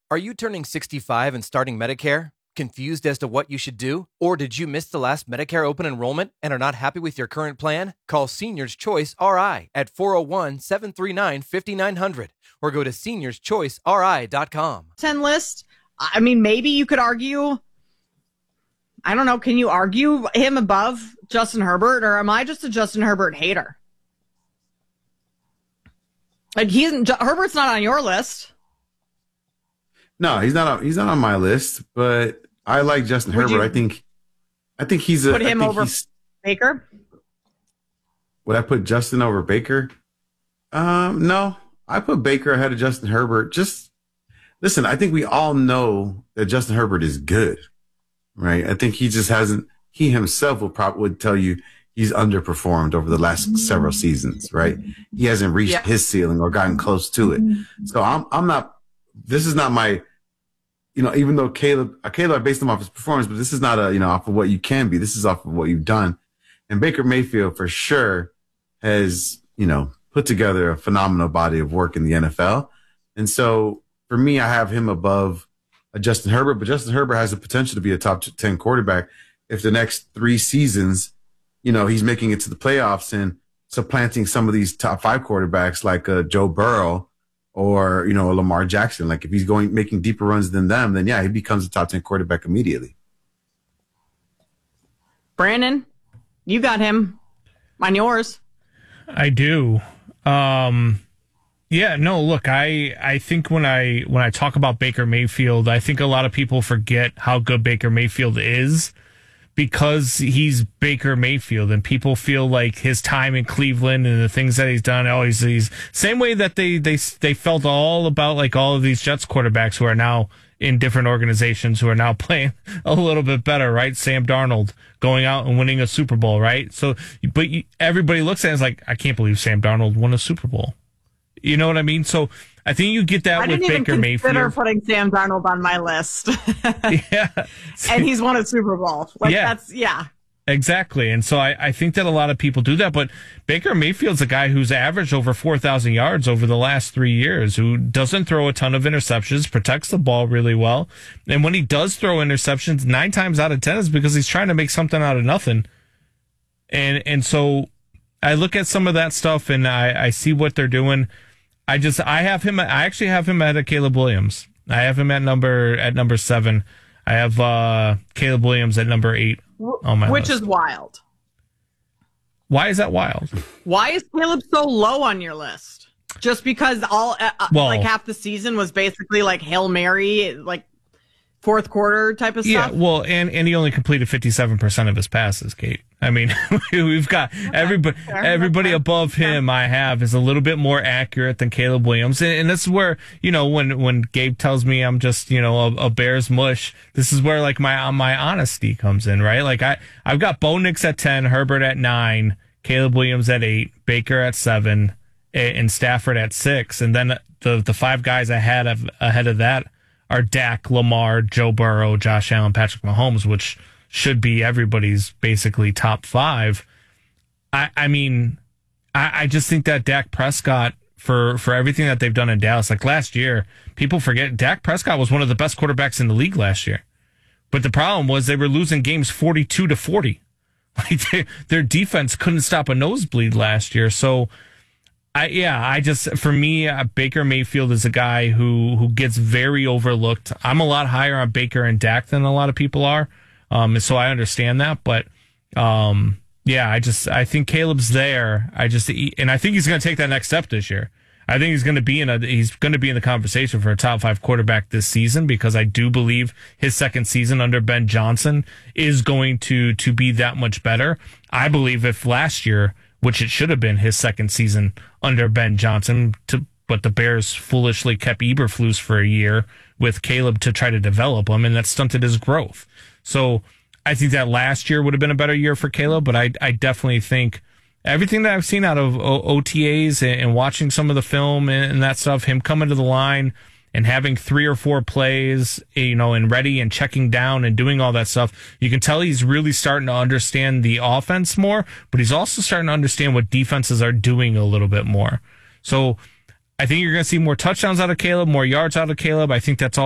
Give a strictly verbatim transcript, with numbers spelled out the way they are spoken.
Are you turning sixty-five and starting Medicare? Confused as to what you should do? Or did you miss the last Medicare open enrollment and are not happy with your current plan? Call Seniors Choice R I at four oh one, seven three nine, five nine zero zero or go to seniors choice r i dot com. ten list, I mean, maybe you could argue, I don't know, can you argue him above Justin Herbert, or am I just a Justin Herbert hater? Like, he isn't, Herbert's not on your list. No, he's not on, he's not on my list, but I like Justin Would Herbert. I think I think he's a put him I think over he's, Baker. Would I put Justin over Baker? Um, no, I put Baker ahead of Justin Herbert. Just listen, I think we all know that Justin Herbert is good, right? I think he just hasn't. He himself will probably would tell you he's underperformed over the last several seasons, right? He hasn't reached yeah. his ceiling or gotten close to it. So I'm I'm not. This is not my, you know, even though Caleb, Caleb, I based him off his performance, but this is not a, you know, off of what you can be. This is off of what you've done. And Baker Mayfield for sure has, you know, put together a phenomenal body of work in the N F L. And so for me, I have him above uh, Justin Herbert, but Justin Herbert has the potential to be a top ten quarterback if the next three seasons, you know, he's making it to the playoffs and supplanting some of these top five quarterbacks like uh, Joe Burrow, or, you know, Lamar Jackson. Like, if he's going making deeper runs than them, then, yeah, he becomes a top ten quarterback immediately. Brandon, you got him on yours. I do. Um, yeah, no, look, I, I think when I when I talk about Baker Mayfield, I think a lot of people forget how good Baker Mayfield is, because he's Baker Mayfield and people feel like his time in Cleveland and the things that he's done. Oh, he's, he's same way that they, they, they felt all about like all of these Jets quarterbacks who are now in different organizations who are now playing a little bit better, right? Sam Darnold going out and winning a Super Bowl, right? So, but you, everybody looks at it as like, I can't believe Sam Darnold won a Super Bowl. You know what I mean? So I think you get that I with didn't Baker even Mayfield. consider putting Sam Darnold on my list. Yeah. And he's won a Super Bowl. Like, yeah. that's, yeah. Exactly. And so I, I think that a lot of people do that. But Baker Mayfield's a guy who's averaged over four thousand yards over the last three years, who doesn't throw a ton of interceptions, protects the ball really well. And when he does throw interceptions, nine times out of ten is because he's trying to make something out of nothing. And and so I look at some of that stuff and I, I see what they're doing. I just, I have him, I actually have him at a Caleb Williams. I have him at number, at number seven. I have uh, Caleb Williams at number eight on my Which list. is wild. Why is that wild? Why is Caleb so low on your list? Just because all, uh, well, like half the season was basically like Hail Mary, like fourth quarter type of yeah, stuff? Yeah, well, and, and he only completed fifty-seven percent of his passes, Kate. I mean, we've got okay, everybody sure. everybody above him I have is a little bit more accurate than Caleb Williams. And, and this is where, you know, when, when Gabe tells me I'm just, you know, a, a Bears mush, this is where like my my honesty comes in, right? Like I, I've got Bo Nix at ten, Herbert at nine, Caleb Williams at eight, Baker at seven, and Stafford at six. And then the the five guys I had of, ahead of that are Dak, Lamar, Joe Burrow, Josh Allen, Patrick Mahomes, which should be everybody's basically top five. I, I mean, I, I just think that Dak Prescott, for, for everything that they've done in Dallas, like last year, people forget Dak Prescott was one of the best quarterbacks in the league last year. But the problem was they were losing games forty-two to forty. Like they, their defense couldn't stop a nosebleed last year. So, I, yeah, I just, for me, uh, Baker Mayfield is a guy who, who gets very overlooked. I'm a lot higher on Baker and Dak than a lot of people are. Um, so I understand that, but, um, yeah, I just, I think Caleb's there. I just, and I think he's going to take that next step this year. I think he's going to be in a, he's going to be in the conversation for a top five quarterback this season, because I do believe his second season under Ben Johnson is going to, to be that much better. I believe if last year, which it should have been his second season under Ben Johnson, to, but the Bears foolishly kept Eberflus for a year with Caleb to try to develop him, and that stunted his growth. So I think that last year would have been a better year for Caleb, but I, I definitely think everything that I've seen out of o- O T As and, and watching some of the film and, and that stuff, him coming to the line and having three or four plays, you know, and ready and checking down and doing all that stuff, you can tell he's really starting to understand the offense more, but he's also starting to understand what defenses are doing a little bit more. So I think you're going to see more touchdowns out of Caleb, more yards out of Caleb. I think that's all